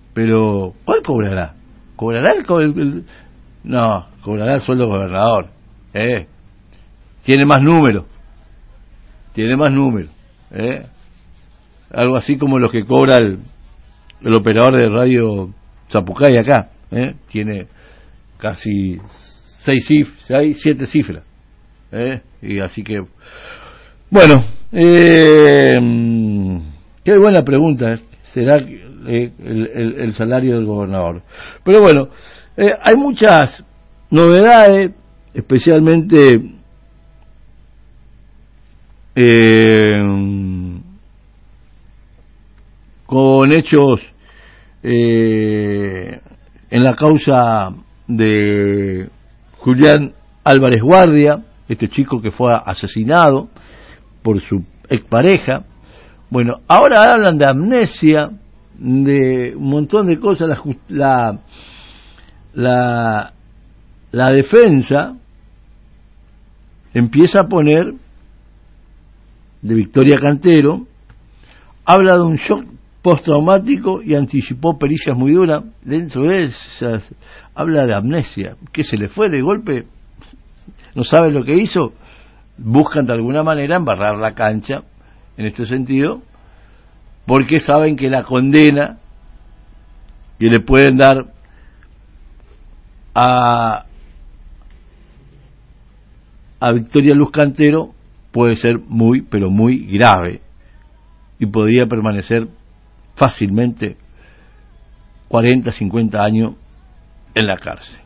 Pero, ¿cuál cobrará? ¿Cobrará no, cobrará el sueldo del gobernador. Tiene más números. Algo así como los que cobra el operador de radio Zapucay acá. Tiene casi 7 cifras. Y así que, bueno, qué buena pregunta. ¿Será el salario del gobernador? Pero bueno, hay muchas novedades, especialmente con hechos en la causa de Julián Álvarez Guardia, este chico que fue asesinado por su expareja. Bueno, ahora hablan de amnesia, de un montón de cosas. La defensa empieza a poner, de Victoria Cantero, habla de un shock postraumático y anticipó pericias muy duras. Dentro de esas habla de amnesia, que se le fue de golpe, no sabe lo que hizo. Buscan de alguna manera embarrar la cancha en este sentido, porque saben que la condena que le pueden dar a Victoria Luz Cantero puede ser muy, pero muy grave, y podría permanecer fácilmente 40, 50 años en la cárcel.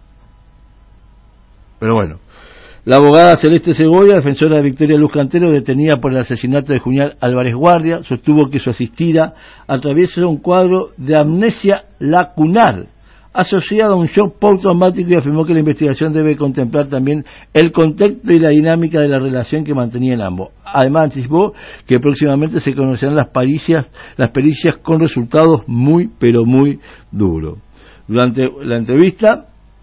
Pero bueno, la abogada Celeste Segovia, defensora de Victoria Luz Cantero, detenida por el asesinato de Julián Álvarez Guardia, sostuvo que su asistida atraviesa un cuadro de amnesia lacunar asociado a un shock postraumático, y afirmó que la investigación debe contemplar también el contexto y la dinámica de la relación que mantenían ambos. Además, anticipó que próximamente se conocerán las pericias con resultados muy, pero muy duros. Durante la entrevista,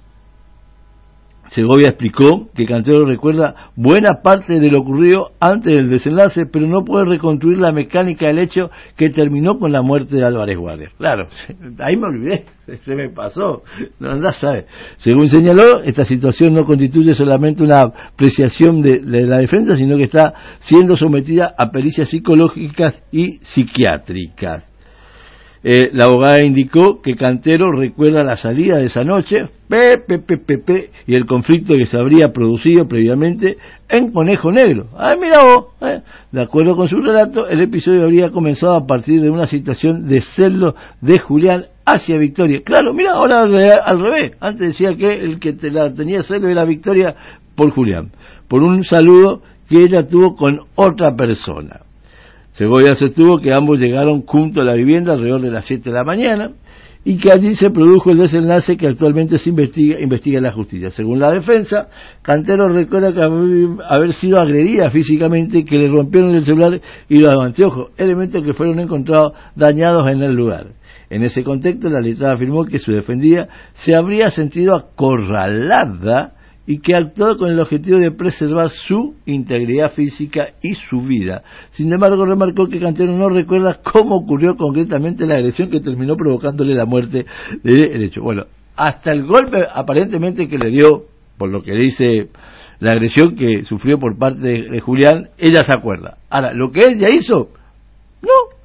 Segovia explicó que Cantero recuerda buena parte de lo ocurrido antes del desenlace, pero no puede reconstruir la mecánica del hecho que terminó con la muerte de Álvarez Guardia. Claro, ahí me olvidé, se me pasó, no andás, sabe. Según señaló, esta situación no constituye solamente una apreciación de la defensa, sino que está siendo sometida a pericias psicológicas y psiquiátricas. La abogada indicó que Cantero recuerda la salida de esa noche y el conflicto que se habría producido previamente en Conejo Negro. Mira vos, de acuerdo con su relato, el episodio habría comenzado a partir de una situación de celo de Julián hacia Victoria. Claro, mira, ahora al revés. Antes decía que el que tenía celo era Victoria por Julián, por un saludo que ella tuvo con otra persona. Segovia sostuvo que ambos llegaron juntos a la vivienda alrededor de las 7 de la mañana y que allí se produjo el desenlace que actualmente se investiga la justicia. Según la defensa, Cantero recuerda que haber sido agredida físicamente, que le rompieron el celular y los anteojos, elementos que fueron encontrados dañados en el lugar. En ese contexto, la letrada afirmó que su defendida se habría sentido acorralada y que actuó con el objetivo de preservar su integridad física y su vida. Sin embargo, remarcó que Cantero no recuerda cómo ocurrió concretamente la agresión que terminó provocándole la muerte del hecho. Bueno, hasta el golpe aparentemente que le dio, por lo que dice la agresión que sufrió por parte de Julián, ella se acuerda. Ahora, lo que ella hizo, no.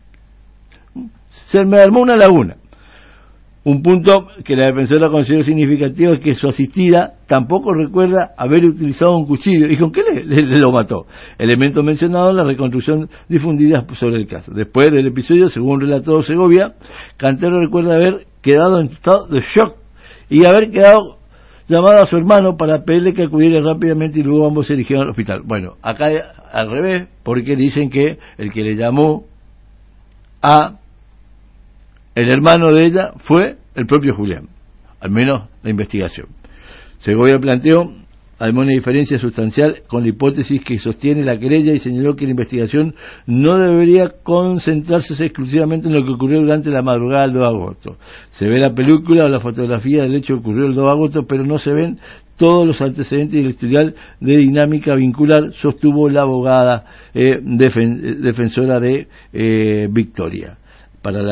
Se me armó una laguna. Un punto que la defensora consideró significativo es que su asistida tampoco recuerda haber utilizado un cuchillo. ¿Y con qué le lo mató? Elemento mencionado en la reconstrucción difundida sobre el caso. Después del episodio, según relató Segovia, Cantero recuerda haber quedado en estado de shock y haber quedado llamado a su hermano para pedirle que acudiera rápidamente, y luego ambos se dirigieron al hospital. Bueno, acá al revés, porque dicen que el que le llamó a el hermano de ella fue el propio Julián, al menos la investigación. Segovia planteó además una diferencia sustancial con la hipótesis que sostiene la querella y señaló que la investigación no debería concentrarse exclusivamente en lo que ocurrió durante la madrugada del 2 de agosto. Se ve la película o la fotografía del hecho que ocurrió el 2 de agosto, pero no se ven todos los antecedentes y el historial de dinámica vincular, sostuvo la abogada defensora de Victoria. Para la